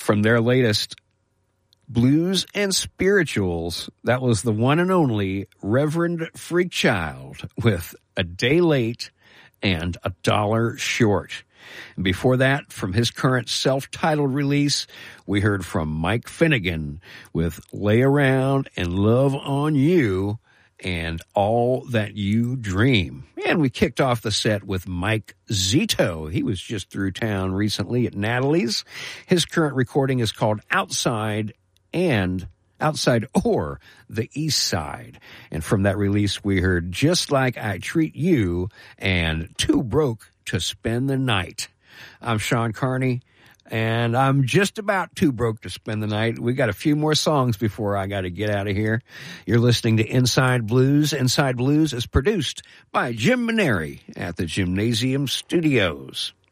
from their latest Blues and Spirituals. That was the one and only Reverend Freakchild with A Day Late and A Dollar Short. And before that, from his current self-titled release, we heard from Mike Finnegan with Lay Around and Love on You and All That You Dream. And we kicked off the set with Mike Zito. He was just through town recently at Natalie's. His current recording is called Outside or The East Side. And from that release, we heard Just Like I Treat You and Too Broke to Spend the Night. I'm Sean Carney, and I'm just about too broke to spend the night. We got a few more songs before I got to get out of here. You're listening to Inside Blues. Inside Blues is produced by Jim Maneri at the Gymnasium Studios.